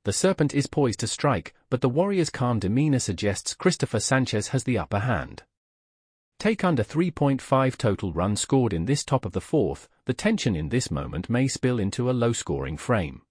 The Serpent is poised to strike, but the Warriors' calm demeanor suggests Christopher Sanchez has the upper hand. Take under 3.5 total runs scored in this top of the fourth. The tension in this moment may spill into a low-scoring frame.